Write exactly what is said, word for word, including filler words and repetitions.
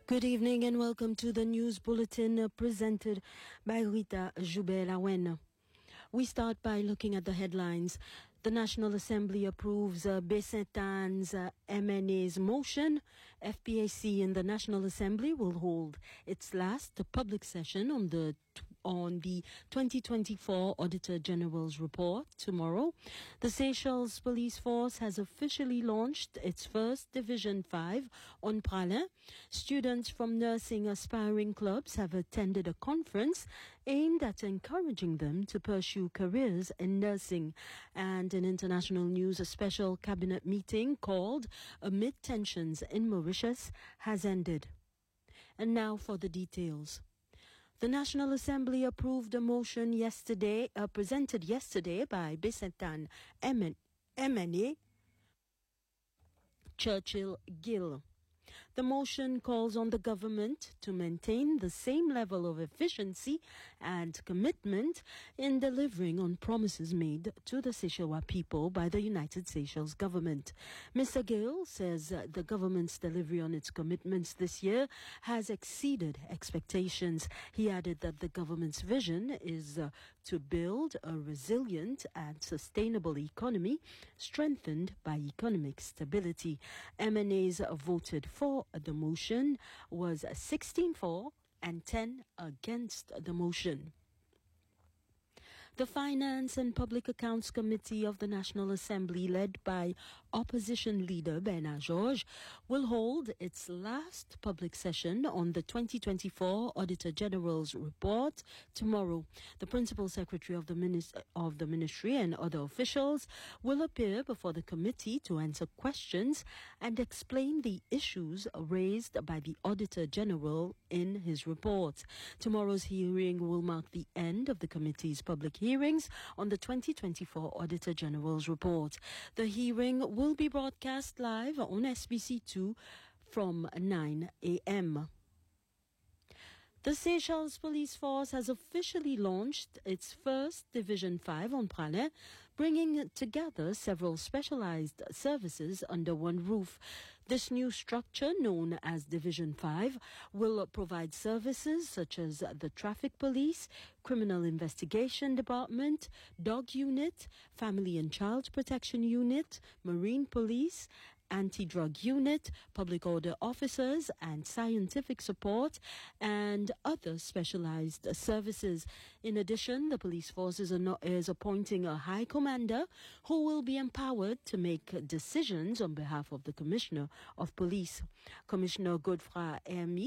Good evening and welcome to the news bulletin uh, presented by Rita Joubert-Lawen. We start by looking at the headlines. The National Assembly approves uh, Baie-Sainte-Anne's uh, M N A's motion. F P A C in the National Assembly will hold its last public session on the on the twenty twenty-four Auditor General's report tomorrow. The Seychelles Police Force has officially launched its first Division five on Praslin. Students from nursing aspiring clubs have attended a conference aimed at encouraging them to pursue careers in nursing. And in international news, a special cabinet meeting called Amid Tensions in Mauritius has ended. And now for the details. The National Assembly approved a motion yesterday, uh, presented yesterday by Baie-Sainte-Anne M N A Churchill Gill. The motion calls on the government to maintain the same level of efficiency and commitment in delivering on promises made to the Seychellois people by the United Seychelles government. Mister Gill says uh, the government's delivery on its commitments this year has exceeded expectations. He added that the government's vision is uh, to build a resilient and sustainable economy strengthened by economic stability. M N A's voted for the motion was sixteen for and ten against the motion. The Finance and Public Accounts Committee of the National Assembly, led by Opposition Leader Bernard Georges, will hold its last public session on the twenty twenty-four Auditor General's report tomorrow. The Principal Secretary of the, Minis- of the Ministry and other officials will appear before the committee to answer questions and explain the issues raised by the Auditor General in his report. Tomorrow's hearing will mark the end of the committee's public hearings on the twenty twenty-four Auditor General's report. The hearing will be broadcast live on S B C two from nine a.m. The Seychelles Police Force has officially launched its first Division five on Praslin, bringing together several specialized services under one roof. This new structure, known as Division five, will provide services such as the Traffic Police, Criminal Investigation Department, Dog Unit, Family and Child Protection Unit, Marine Police, Anti-Drug Unit, Public Order Officers, and Scientific Support, and other specialized services. In addition, the police force is, an- is appointing a high commander who will be empowered to make decisions on behalf of the Commissioner of Police. Commissioner Godefroy Hermy